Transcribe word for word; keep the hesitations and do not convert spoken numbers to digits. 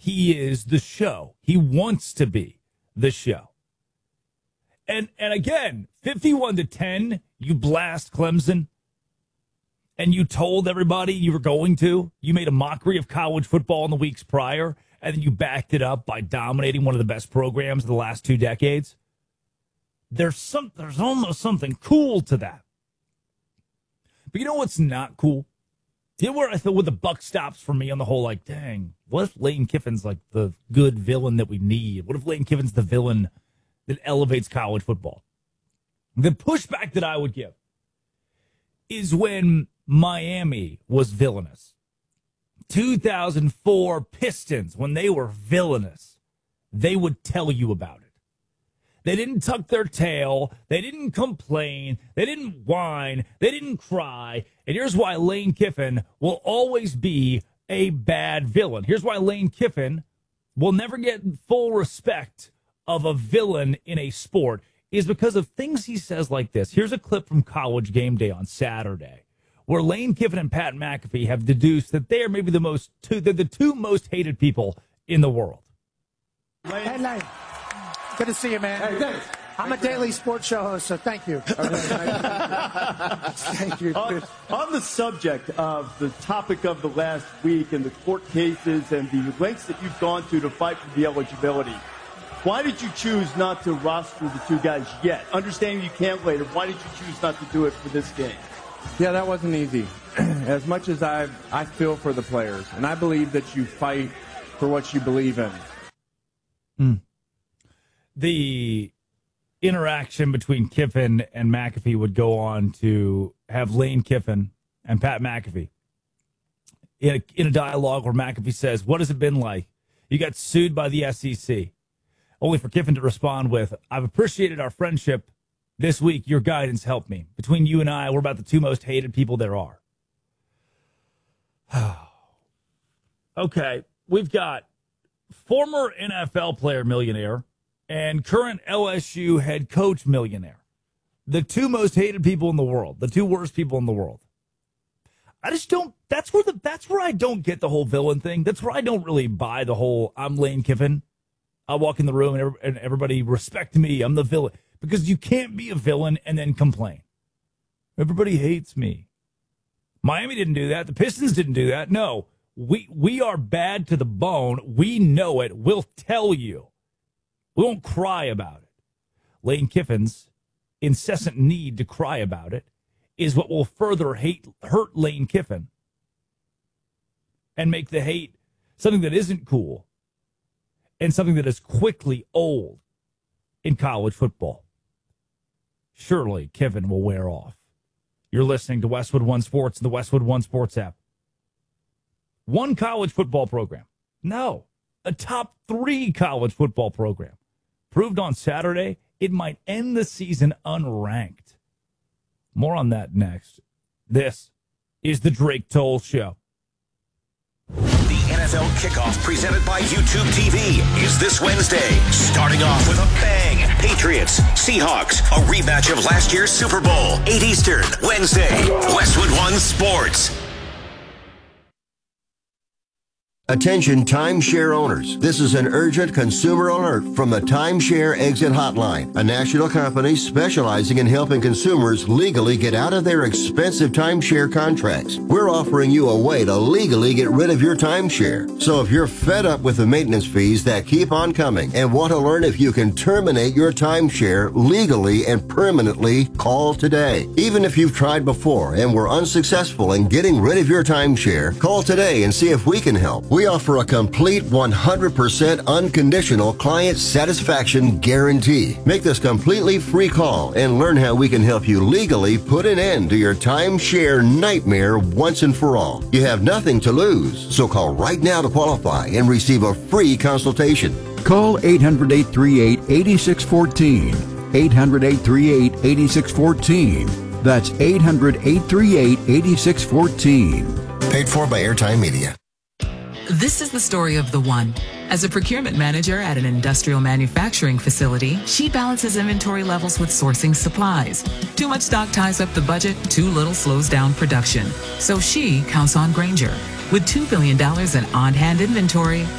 he is the show. He wants to be the show. And and again, fifty-one to ten, you blast Clemson, and you told everybody you were going to. You made a mockery of college football in the weeks prior, and then you backed it up by dominating one of the best programs of the last two decades. There's some, there's almost something cool to that. But you know what's not cool? You know where I thought where the buck stops for me on the whole, like, dang, what if Lane Kiffin's like the good villain that we need? What if Lane Kiffin's the villain that elevates college football? The pushback that I would give is when Miami was villainous. two thousand four Pistons, when they were villainous, they would tell you about it. They didn't tuck their tail. They didn't complain. They didn't whine. They didn't cry. And here's why Lane Kiffin will always be a bad villain. Here's why Lane Kiffin will never get full respect of a villain in a sport is because of things he says like this. Here's a clip from College Game Day on Saturday where Lane Kiffin and Pat McAfee have deduced that they are maybe the most two, they're the two most hated people in the world. Lane. Hey, Lane. Good to see you, man. Hey, thanks. I'm a daily sports show host, so thank you. Thank you. On, on the subject of the topic of the last week and the court cases and the lengths that you've gone to to fight for the eligibility, why did you choose not to roster the two guys yet? Understanding you can't later, why did you choose not to do it for this game? Yeah, that wasn't easy. As much as I I feel for the players, and I believe that you fight for what you believe in. Hmm. The interaction between Kiffin and McAfee would go on to have Lane Kiffin and Pat McAfee in a, in a dialogue where McAfee says, what has it been like? You got sued by the S E C. Only for Kiffin to respond with, I've appreciated our friendship this week. Your guidance helped me. Between you and I, we're about the two most hated people there are. Okay, we've got former N F L player millionaire and current L S U head coach millionaire. The two most hated people in the world. The two worst people in the world. I just don't, that's where the, that's where I don't get the whole villain thing. That's where I don't really buy the whole, I'm Lane Kiffin. I walk in the room and, every, and everybody respect me. I'm the villain. Because you can't be a villain and then complain. Everybody hates me. Miami didn't do that. The Pistons didn't do that. No, we, we are bad to the bone. We know it. We'll tell you. We won't cry about it. Lane Kiffin's incessant need to cry about it is what will further hate hurt Lane Kiffin and make the hate something that isn't cool and something that is quickly old in college football. Surely Kiffin will wear off. You're listening to Westwood One Sports and the Westwood One Sports app. One college football program. No, a top three college football program. Proved on Saturday, it might end the season unranked. More on that next. This is the Drake Toll Show. The N F L kickoff presented by YouTube T V is this Wednesday. Starting off with a bang. Patriots, Seahawks, a rematch of last year's Super Bowl. eight Eastern, Wednesday. Westwood One Sports. Attention timeshare owners. This is an urgent consumer alert from the Timeshare Exit Hotline, a national company specializing in helping consumers legally get out of their expensive timeshare contracts. We're offering you a way to legally get rid of your timeshare. So if you're fed up with the maintenance fees that keep on coming and want to learn if you can terminate your timeshare legally and permanently, call today. Even if you've tried before and were unsuccessful in getting rid of your timeshare, call today and see if we can help. We offer a complete one hundred percent unconditional client satisfaction guarantee. Make this completely free call and learn how we can help you legally put an end to your timeshare nightmare once and for all. You have nothing to lose, so call right now to qualify and receive a free consultation. Call eight hundred, eight three eight, eight six one four. eight hundred, eight three eight, eight six one four. That's eight hundred, eight three eight, eight six one four. Paid for by Airtime Media. This is the story of the one. As a procurement manager at an industrial manufacturing facility, she balances inventory levels with sourcing supplies. Too much stock ties up the budget, too little slows down production. So she counts on Grainger. With two billion dollars in on-hand inventory,